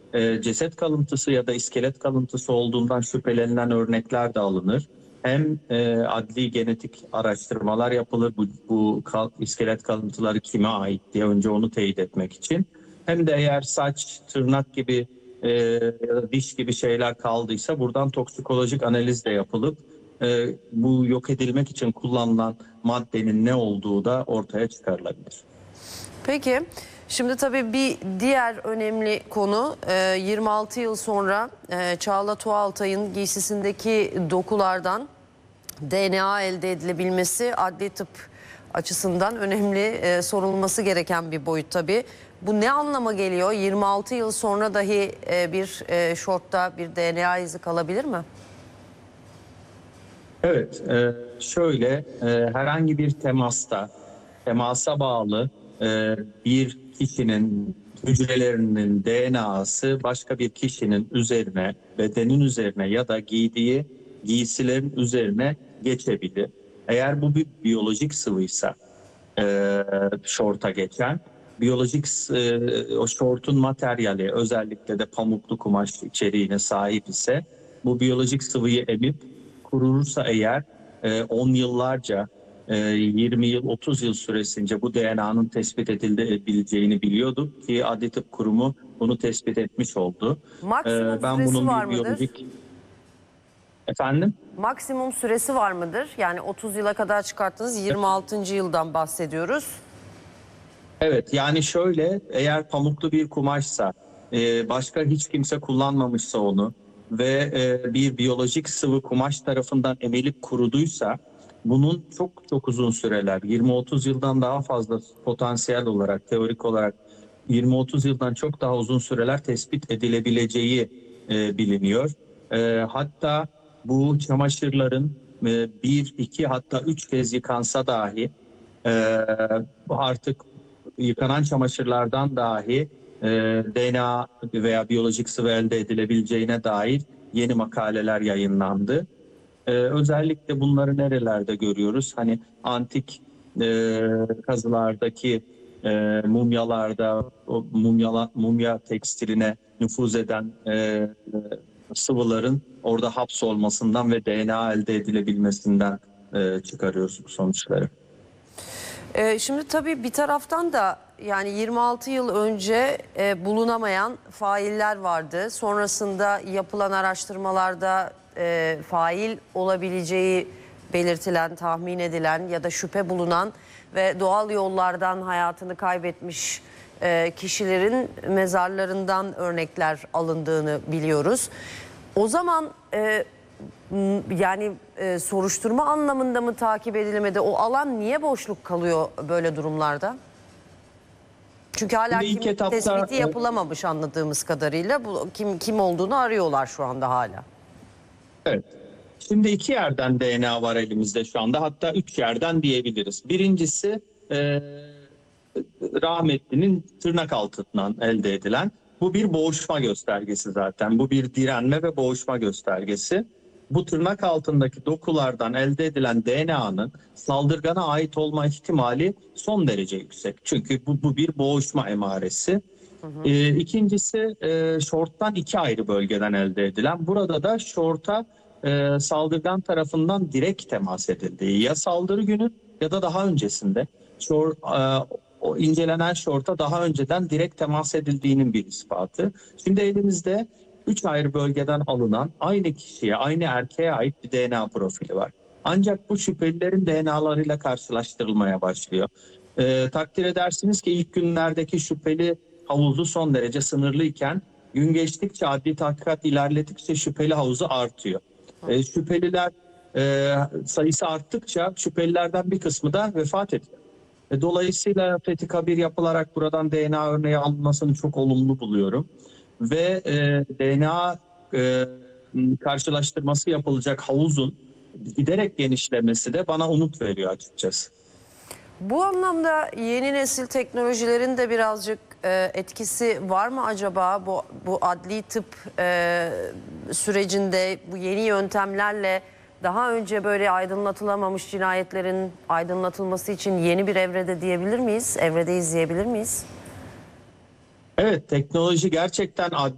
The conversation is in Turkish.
ceset kalıntısı ya da iskelet kalıntısı olduğundan şüphelenilen örnekler de alınır. Hem adli genetik araştırmalar yapılır bu iskelet kalıntıları kime ait diye önce onu teyit etmek için. Hem de eğer saç, tırnak gibi ya da diş gibi şeyler kaldıysa buradan toksikolojik analiz de yapılıp bu yok edilmek için kullanılan maddenin ne olduğu da ortaya çıkarılabilir. Peki, şimdi tabii bir diğer önemli konu 26 yıl sonra Çağla Tuğaltay'ın giysisindeki dokulardan DNA elde edilebilmesi adli tıp açısından önemli, sorulması gereken bir boyut tabii. Bu ne anlama geliyor? 26 yıl sonra dahi bir şortta bir DNA izi kalabilir mi? Evet, şöyle herhangi bir temasa bağlı bir kişinin hücrelerinin DNA'sı başka bir kişinin üzerine, bedenin üzerine ya da giydiği giysilerin üzerine geçebilir. Eğer bu bir biyolojik sıvıysa şorta geçen, o şortun materyali özellikle de pamuklu kumaş içeriğine sahip ise bu biyolojik sıvıyı emip kurursa eğer 10 yıllarca 20 yıl 30 yıl süresince bu DNA'nın tespit edilebileceğini biliyorduk ki Adli Tıp Kurumu bunu tespit etmiş oldu. Maksimum Ben süresi bunun var bir mıdır? biyolojik... Efendim? Maksimum süresi var mıdır? Yani 30 yıla kadar çıkarttınız, 26. yıldan bahsediyoruz. Evet, yani şöyle, eğer pamuklu bir kumaşsa, başka hiç kimse kullanmamışsa onu ve bir biyolojik sıvı kumaş tarafından emilip kuruduysa bunun çok çok uzun süreler, 20-30 yıldan daha fazla potansiyel olarak, teorik olarak 20-30 yıldan çok daha uzun süreler tespit edilebileceği biliniyor. Hatta bu çamaşırların bir, iki hatta üç kez yıkansa dahi artık yıkanan çamaşırlardan dahi DNA veya biyolojik sıvı elde edilebileceğine dair yeni makaleler yayınlandı. Özellikle bunları nerelerde görüyoruz? Hani antik kazılardaki mumyalarda o mumya tekstiline nüfuz eden sıvıların orada hapsolmasından ve DNA elde edilebilmesinden çıkarıyoruz bu sonuçları. Şimdi tabii bir taraftan da yani 26 yıl önce bulunamayan failler vardı. Sonrasında yapılan araştırmalarda fail olabileceği belirtilen, tahmin edilen ya da şüphe bulunan ve doğal yollardan hayatını kaybetmiş kişilerin mezarlarından örnekler alındığını biliyoruz. O zaman yani soruşturma anlamında mı takip edilemedi? O alan niye boşluk kalıyor böyle durumlarda? Çünkü hala İlk kim etapta tespiti yapılamamış anladığımız kadarıyla. Bu kim olduğunu arıyorlar şu anda hala. evet. Şimdi iki yerden DNA var elimizde şu anda. Hatta üç yerden diyebiliriz. Birincisi rahmetlinin tırnak altından elde edilen. Bu bir boğuşma göstergesi zaten. Bu bir direnme ve boğuşma göstergesi. Bu tırnak altındaki dokulardan elde edilen DNA'nın saldırgana ait olma ihtimali son derece yüksek. Çünkü bu bir boğuşma emaresi. İkincisi şorttan iki ayrı bölgeden elde edilen. Burada da şorta saldırgan tarafından direkt temas edildiği ya saldırı günü ya da daha öncesinde o incelenen şorta daha önceden direkt temas edildiğinin bir ispatı. Şimdi elimizde üç ayrı bölgeden alınan aynı kişiye, aynı erkeğe ait bir DNA profili var. Ancak bu şüphelilerin DNA'larıyla karşılaştırılmaya başlıyor. Takdir edersiniz ki ilk günlerdeki şüpheli havuzu son derece sınırlıyken gün geçtikçe adli tahkikat ilerledikçe şüpheli havuzu artıyor. Şüpheliler sayısı arttıkça şüphelilerden bir kısmı da vefat ediyor. Dolayısıyla Fethi Kabir yapılarak buradan DNA örneği alınmasını çok olumlu buluyorum. Ve DNA karşılaştırması yapılacak havuzun giderek genişlemesi de bana umut veriyor açıkçası. Bu anlamda yeni nesil teknolojilerin de birazcık etkisi var mı acaba bu adli tıp sürecinde bu yeni yöntemlerle daha önce böyle aydınlatılamamış cinayetlerin aydınlatılması için yeni bir evrede diyebilir miyiz? Evrede izleyebilir miyiz? Evet, teknoloji gerçekten